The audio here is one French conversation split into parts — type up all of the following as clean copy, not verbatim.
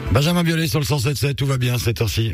Benjamin Biolay sur le 107.7, tout va bien cette heure-ci.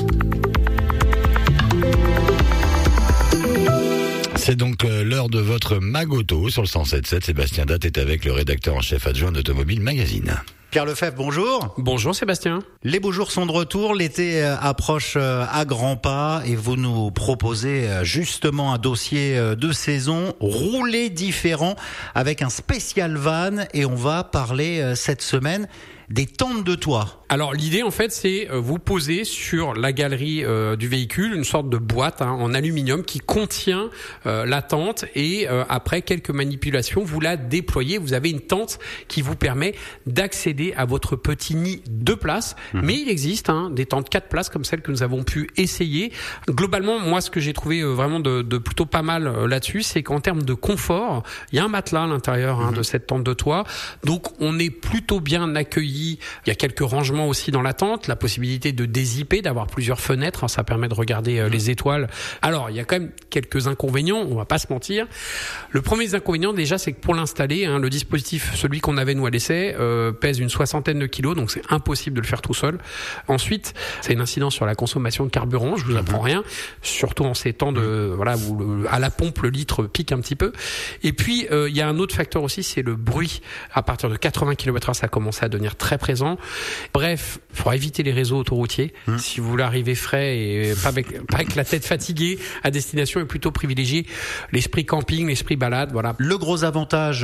C'est donc l'heure de votre Magoto sur le 107.7. Sébastien Datte est avec le rédacteur en chef adjoint d'Automobile Magazine. Pierre Lefebvre, bonjour. Bonjour Sébastien. Les beaux jours sont de retour, l'été approche à grands pas et vous nous proposez justement un dossier de saison roulé différent avec un spécial van et on va parler cette semaine des tentes de toit. Alors l'idée en fait c'est vous poser sur la galerie du véhicule une sorte de boîte en aluminium qui contient la tente et après quelques manipulations vous la déployez. Vous avez une tente qui vous permet d'accéder à votre petit nid 2 places. Mais il existe des tentes 4 places comme celles que nous avons pu essayer. Globalement moi ce que j'ai trouvé vraiment de plutôt pas mal là-dessus c'est qu'en termes de confort il y a un matelas à l'intérieur de cette tente de toit. Donc on est plutôt bien accueilli. Il y a quelques rangements aussi dans la tente, la possibilité de dézipper, d'avoir plusieurs fenêtres, ça permet de regarder les étoiles. Alors, il y a quand même quelques inconvénients, on va pas se mentir. Le premier des inconvénients déjà, c'est que pour l'installer, le dispositif, celui qu'on avait nous à l'essai, pèse une 60aine de kilos, donc c'est impossible de le faire tout seul. Ensuite, c'est une incidence sur la consommation de carburant, je vous apprends rien, surtout en ces temps de où à la pompe le litre pique un petit peu. Et puis il y a un autre facteur aussi, c'est le bruit. À partir de 80 km/h, ça commence à devenir très présent. Bref, il faudra éviter les réseaux autoroutiers. Si vous voulez arriver frais et pas avec la tête fatiguée à destination, et plutôt privilégier l'esprit camping, l'esprit balade. Voilà. Le gros avantage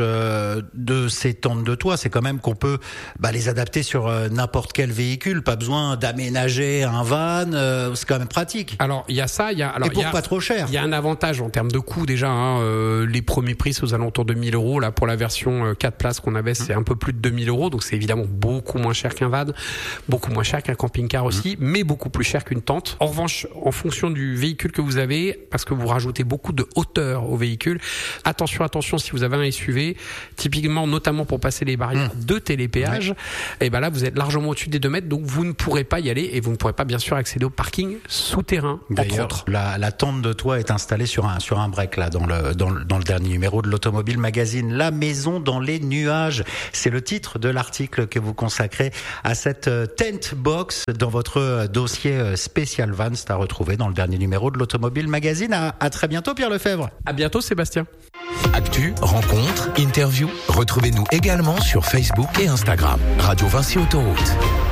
de ces tentes de toit, c'est quand même qu'on peut les adapter sur n'importe quel véhicule. Pas besoin d'aménager un van. C'est quand même pratique. Alors il y a ça, pas trop cher. Il y a un avantage en termes de coût déjà. Les premiers prix c'est aux alentours de 1000 €. Là pour la version 4 places qu'on avait, c'est un peu plus de 2000 €. Donc c'est évidemment beaucoup moins cher qu'un van, beaucoup moins cher qu'un camping-car aussi, mais beaucoup plus cher qu'une tente. En revanche, en fonction du véhicule que vous avez, parce que vous rajoutez beaucoup de hauteur au véhicule, attention, si vous avez un SUV, typiquement, notamment pour passer les barrières de télépéage, et là, vous êtes largement au-dessus des 2 mètres, donc vous ne pourrez pas y aller et vous ne pourrez pas, bien sûr, accéder au parking souterrain, entre autres. La tente de toit est installée sur un break, là, dans le dernier numéro de l'Automobile Magazine. La maison dans les nuages. C'est le titre de l'article que vous consacrez à cette tent box dans votre dossier spécial van. C'est à retrouver dans le dernier numéro de l'Automobile Magazine. À très bientôt, Pierre Lefebvre. À bientôt, Sébastien. Actu, rencontres, interviews. Retrouvez-nous également sur Facebook et Instagram. Radio Vinci Autoroute.